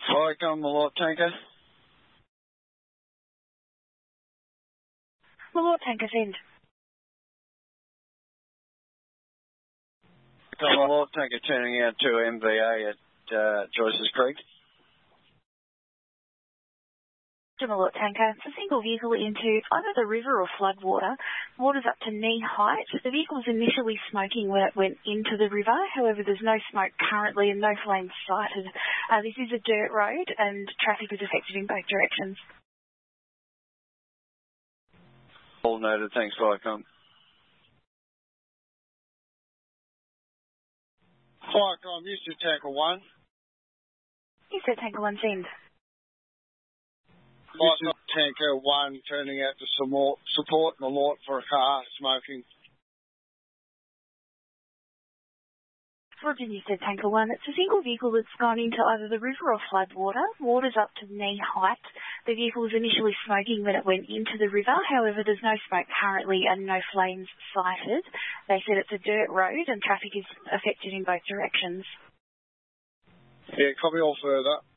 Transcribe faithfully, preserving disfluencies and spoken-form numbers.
Welcome, Malort Tanker. Malort Tanker, send. Welcome, Malort Tanker, turning out to M V A at uh, Joyce's Creek. Malort Tanker, it's a single vehicle into either the river or floodwater. Water's up to knee height. The vehicle was initially smoking when it went into the river. However, there's no smoke currently and no flames sighted. Uh, this is a dirt road and traffic is affected in both directions. All noted. Thanks, Viacom. Viacom, used to Tanker one. You said Tanker one, send. Viacom Tanker one, turning out to support, support Malort for a car, smoking. Roger, you said Tanker one. It's a single vehicle that's gone into either the river or floodwater. Water's up to knee height. The vehicle was initially smoking when it went into the river. However, there's no smoke currently and no flames sighted. They said it's a dirt road and traffic is affected in both directions. Yeah, copy all further.